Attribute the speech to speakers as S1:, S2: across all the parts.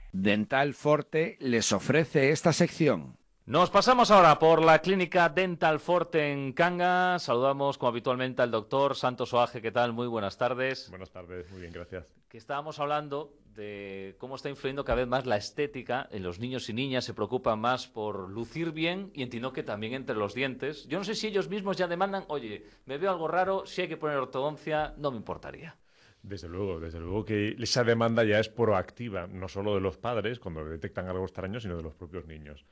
S1: Dental Forte les ofrece esta sección.
S2: Nos pasamos ahora por la clínica Dental Forte en Cangas. Saludamos como habitualmente al doctor Santos Oaje. ¿Qué tal? Muy buenas tardes.
S3: Buenas tardes, muy bien, gracias.
S2: Que estábamos hablando de cómo está influyendo cada vez más la estética en los niños y niñas. Se preocupan más por lucir bien y entiendo que también entre los dientes. Yo no sé si ellos mismos ya demandan, oye, me veo algo raro, si hay que poner ortodoncia, no me importaría.
S3: Desde luego que esa demanda ya es proactiva, no solo de los padres cuando detectan algo extraño, sino de los propios niños.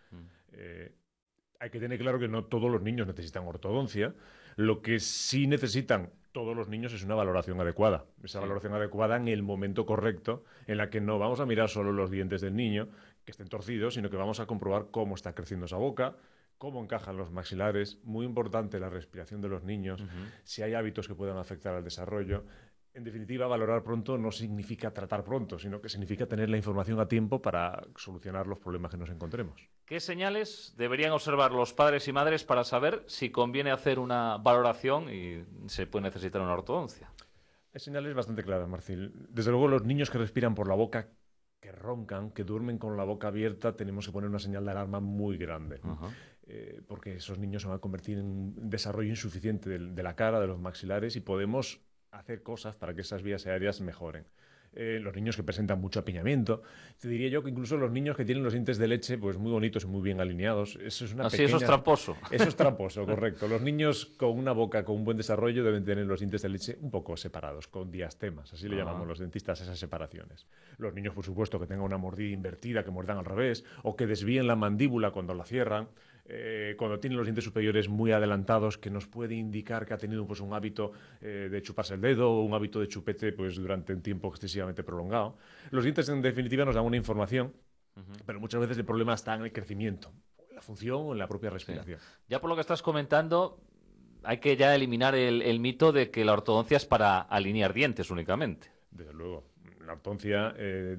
S3: Hay que tener claro que no todos los niños necesitan ortodoncia. Lo que sí necesitan todos los niños es una valoración adecuada. Esa valoración adecuada en el momento correcto, en la que no vamos a mirar solo los dientes del niño, que estén torcidos, sino que vamos a comprobar cómo está creciendo esa boca, cómo encajan los maxilares. Muy importante la respiración de los niños, si hay hábitos que puedan afectar al desarrollo. En definitiva, valorar pronto no significa tratar pronto, sino que significa tener la información a tiempo para solucionar los problemas que nos encontremos.
S2: ¿Qué señales deberían observar los padres y madres para saber si conviene hacer una valoración y se puede necesitar una ortodoncia?
S3: Hay señales bastante claras, Marcil. Desde luego, los niños que respiran por la boca, que roncan, que duermen con la boca abierta, tenemos que poner una señal de alarma muy grande. Porque esos niños se van a convertir en un desarrollo insuficiente de la cara, de los maxilares, y podemos hacer cosas para que esas vías aéreas mejoren. Los niños que presentan mucho apiñamiento, te diría yo que incluso los niños que tienen los dientes de leche pues muy bonitos y muy bien alineados, eso es una
S2: eso es tramposo.
S3: Eso es tramposo, correcto. Los niños con una boca con un buen desarrollo deben tener los dientes de leche un poco separados, con diastemas, así le llamamos los dentistas a esas separaciones. Los niños, por supuesto, que tengan una mordida invertida, que muerdan al revés, o que desvíen la mandíbula cuando la cierran. Cuando tienen los dientes superiores muy adelantados, que nos puede indicar que ha tenido pues, un hábito de chuparse el dedo o un hábito de chupete pues, durante un tiempo excesivamente prolongado. Los dientes, en definitiva, nos dan una información, pero muchas veces el problema está en el crecimiento, en la función o en la propia respiración.
S2: Sí. Ya por lo que estás comentando, hay que ya eliminar el mito de que la ortodoncia es para alinear dientes únicamente.
S3: Desde luego. La ortodoncia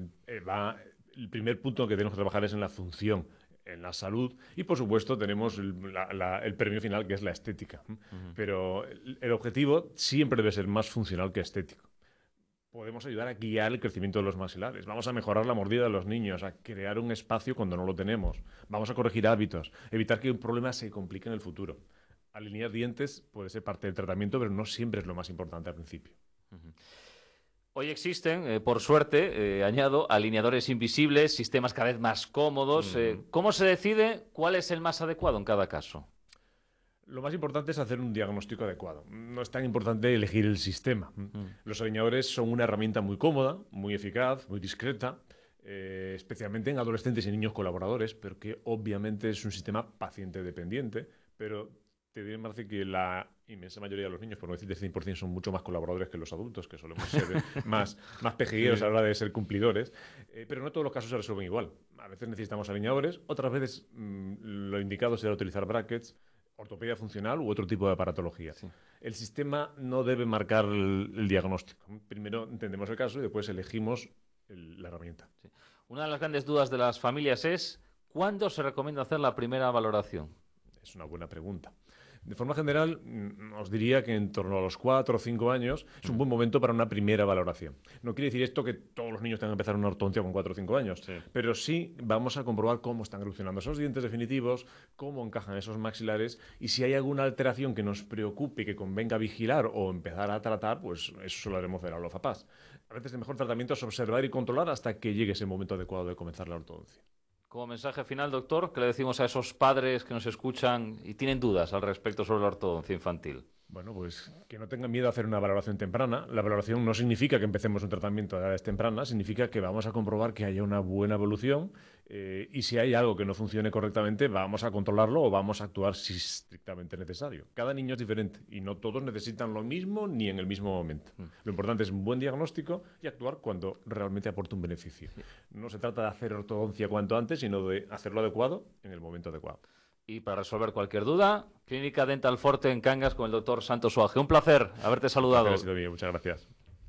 S3: el primer punto que tenemos que trabajar es en la función, en la salud, y por supuesto tenemos el premio final, que es la estética. Pero el objetivo siempre debe ser más funcional que estético. Podemos ayudar a guiar el crecimiento de los maxilares, vamos a mejorar la mordida de los niños, a crear un espacio cuando no lo tenemos, vamos a corregir hábitos, evitar que un problema se complique en el futuro. Alinear dientes puede ser parte del tratamiento, pero no siempre es lo más importante al principio.
S2: Hoy existen, por suerte, añado, alineadores invisibles, sistemas cada vez más cómodos. ¿Cómo se decide cuál es el más adecuado en cada caso?
S3: Lo más importante es hacer un diagnóstico adecuado. No es tan importante elegir el sistema. Los alineadores son una herramienta muy cómoda, muy eficaz, muy discreta, especialmente en adolescentes y niños colaboradores, pero que obviamente es un sistema paciente dependiente, pero te diré, Marci, que la inmensa mayoría de los niños, por no decir el 100%, son mucho más colaboradores que los adultos, que solemos ser más pejigueros a la hora de ser cumplidores. Pero no todos los casos se resuelven igual. A veces necesitamos alineadores, otras veces lo indicado será utilizar brackets, ortopedia funcional u otro tipo de aparatología. Sí. El sistema no debe marcar el diagnóstico. Primero entendemos el caso y después elegimos la herramienta.
S2: Sí. Una de las grandes dudas de las familias es ¿cuándo se recomienda hacer la primera valoración?
S3: Es una buena pregunta. De forma general, os diría que en torno a los 4 o 5 años es un buen momento para una primera valoración. No quiere decir esto que todos los niños tengan que empezar una ortodoncia con 4 o 5 años, pero sí vamos a comprobar cómo están evolucionando esos dientes definitivos, cómo encajan esos maxilares y si hay alguna alteración que nos preocupe y que convenga vigilar o empezar a tratar, pues eso se lo haremos ver a los papás. A veces el mejor tratamiento es observar y controlar hasta que llegue ese momento adecuado de comenzar la ortodoncia.
S2: Como mensaje final, doctor, ¿qué le decimos a esos padres que nos escuchan y tienen dudas al respecto sobre la ortodoncia infantil?
S3: Bueno, pues que no tengan miedo a hacer una valoración temprana. La valoración no significa que empecemos un tratamiento a edades tempranas, significa que vamos a comprobar que haya una buena evolución y si hay algo que no funcione correctamente, vamos a controlarlo o vamos a actuar si es estrictamente necesario. Cada niño es diferente y no todos necesitan lo mismo ni en el mismo momento. Lo importante es un buen diagnóstico y actuar cuando realmente aporte un beneficio. No se trata de hacer ortodoncia cuanto antes, sino de hacerlo adecuado en el momento adecuado.
S2: Y para resolver cualquier duda, Clínica Dental Forte en Cangas con el doctor Santos Oaje. Un placer haberte saludado.
S3: Muchas gracias.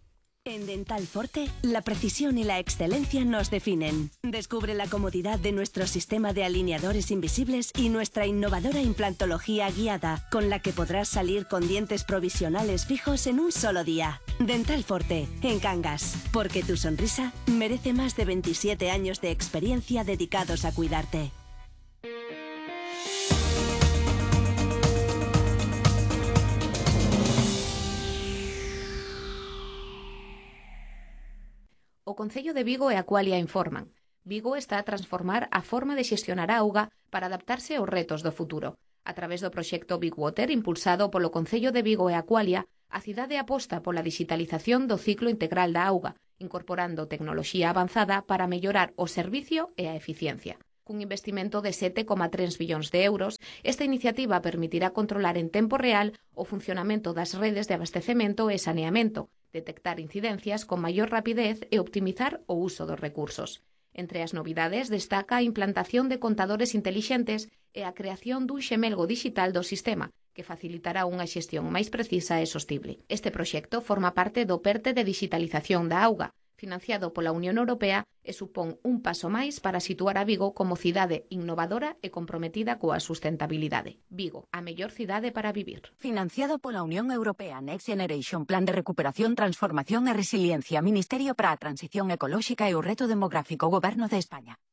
S4: En Dental Forte, la precisión y la excelencia nos definen. Descubre la comodidad de nuestro sistema de alineadores invisibles y nuestra innovadora implantología guiada, con la que podrás salir con dientes provisionales fijos en un solo día. Dental Forte, en Cangas, porque tu sonrisa merece más de 27 años de experiencia dedicados a cuidarte.
S5: O Concello de Vigo e Aqualia informan. Vigo está a transformar a forma de xestionar a auga para adaptarse aos retos do futuro. A través do proxecto Big Water, impulsado polo Concello de Vigo e Aqualia, a cidade aposta pola digitalización do ciclo integral da auga, incorporando tecnoloxía avanzada para mellorar o servicio e a eficiencia. Cun investimento de 7,3 billóns de euros, esta iniciativa permitirá controlar en tempo real o funcionamento das redes de abastecemento e saneamento, detectar incidencias con maior rapidez e optimizar o uso dos recursos. Entre as novidades destaca a implantación de contadores intelixentes e a creación dun xemelgo digital do sistema, que facilitará unha xestión máis precisa e sostible. Este proxecto forma parte do PERTE de digitalización da auga, financiado pola Unión Europea e supón un paso máis para situar a Vigo como cidade innovadora e comprometida coa sustentabilidade. Vigo, a mellor cidade para vivir.
S6: Financiado pola Unión Europea Next Generation Plan de Recuperación, Transformación e Resiliencia, Ministerio para a Transición Ecolóxica e o Reto Demográfico, Goberno de España.